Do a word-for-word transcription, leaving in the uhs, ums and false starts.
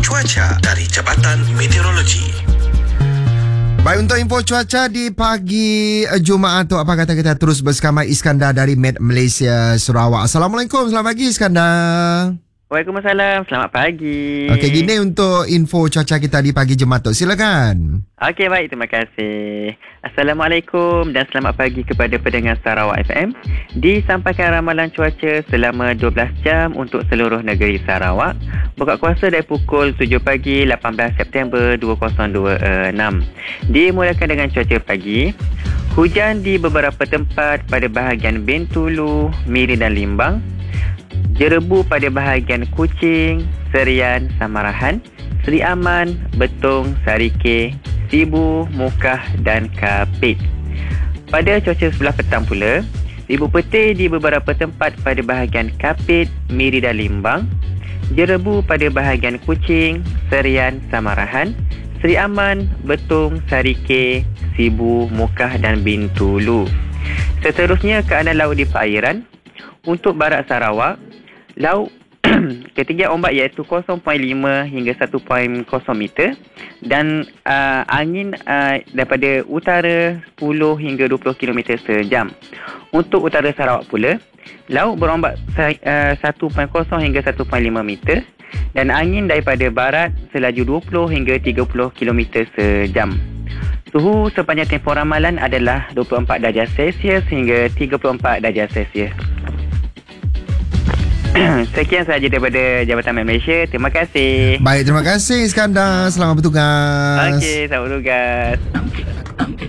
cuaca dari Jabatan Meteorologi. Baik, untuk info cuaca di pagi uh, Jumaat tu, apa kata kita terus bersama Iskandar dari Met Malaysia Sarawak. Assalamualaikum, selamat pagi Iskandar. Waalaikumsalam, selamat pagi. Okey, gini untuk info cuaca kita di pagi Jumaat tu, silakan. Okey, baik, terima kasih. Assalamualaikum dan selamat pagi kepada pendengar Sarawak F M. Disampaikan ramalan cuaca selama dua belas jam untuk seluruh negeri Sarawak. Buka kuasa dari pukul tujuh pagi lapan belas September dua ribu dua puluh enam. Dimulakan dengan cuaca pagi. Hujan di beberapa tempat pada bahagian Bintulu, Miri dan Limbang. Jerebu pada bahagian Kuching, Serian, Samarahan, Seri Aman, Betong, Sarike, Sibu, Mukah dan Kapit. Pada cuaca sebelah petang pula, ribu peti di beberapa tempat pada bahagian Kapit, Miri dan Limbang. Jerebu pada bahagian Kuching, Serian, Samarahan, Seri Aman, Betong, Sarike, Sibu, Mukah dan Bintulu. Seterusnya keadaan laut di perairan. Untuk barat Sarawak, laut ketinggian ombak iaitu kosong perpuluhan lima hingga satu perpuluhan kosong meter dan uh, angin uh, daripada utara sepuluh hingga dua puluh kilometer sejam. Untuk utara Sarawak pula, laut berombak uh, satu perpuluhan kosong hingga satu perpuluhan lima meter dan angin daripada barat selaju dua puluh hingga tiga puluh kilometer sejam. Suhu sepanjang tempoh ramalan adalah dua puluh empat darjah Celsius hingga tiga puluh empat darjah Celsius. Sekian sahaja daripada Jabatan Met Malaysia. Terima kasih. Baik, terima kasih Iskandar. Selamat bertugas. Okey, selamat bertugas.